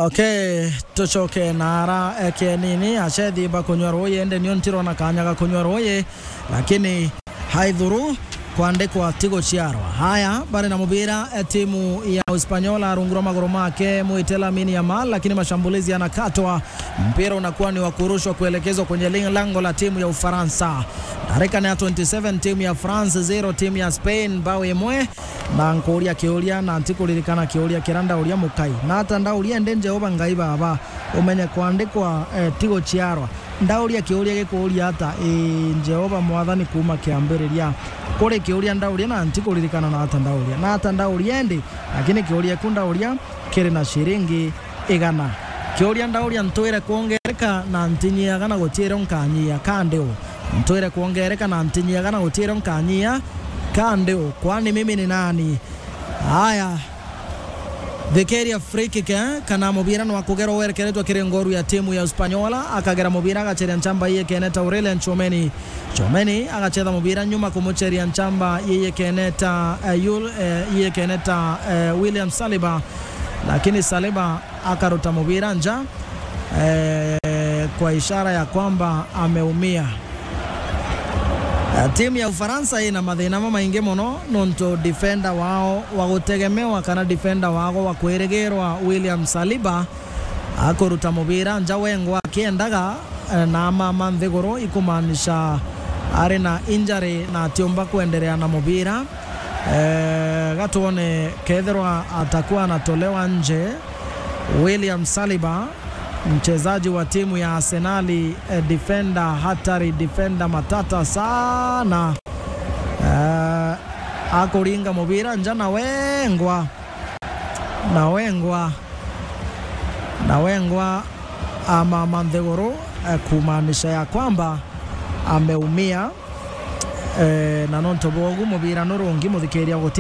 Okay, tuchoke nara nini ashedi ba kunywaroye ende nyontiro na kanyaga kunywaroye lakini haidhuru kuandikwa Tigo Chiarwa. Haya bari na mubira timu ya Uspanyola rungura magoro make muitela mini ya mal, lakini mashambulizi yanakatwa, mpira unakuwa ni wa kurushwa kuelekezwa kwenye lango la timu ya Ufaransa. Dakika ya 27 timu ya France 0 timu ya Spain bawe mwe na nkoria kiolia na antikulilikana kiolia kiranda ulia mukai na hata ndaulia ndenje oba ngaiba aba umenye kuandikwa Tigo Chiarwa ndaulia kiolia gekulia hata Jehova mwathani kuma kiambiriria kore kiolia ndaulia na antikulilikana na hata ndaulia ndi, lakini kiolia kundaulia kire na shiringi igana. Kiolia ndaulia ntoire kuongereka na antinyiaga na gutire nkanyia kandeo ntoire kuongereka na antinyiaga na gutire nkanyia kandeo, kwani mimi ni nani? Haya Vekeria free kick kana mubira no akugera werekeretwa kirengoru ya timu ya Uspanyola, akagera mubira agachera nchamba yeye keneta Aurelien Chomeni agacheza mubira nyuma kumucheria nchamba yeye keneta yeye keneta William Saliba, lakini Saliba akaruta mubira nja kwa ishara ya kwamba ameumia. Timu ya Ufaransa ina mathina maingi muno nonto defender wao wagutegemewa kana defender wao wakweregerwa William Saliba akuruta mubira nja wengwa kiendaga na mama Nthiguru ikumanisha arena injury na tiomba kuendelea na mubira. Gatuone kedherwa atakuwa anatolewa nje William Saliba, mchezaji wa timu ya Arsenali, defender hatari, defender matata sana. Akoringa mubira nja na wengwa ama Manthiguru kumaanisha ya kwamba ameumia na nonto bogu mubira nurungi muthikeria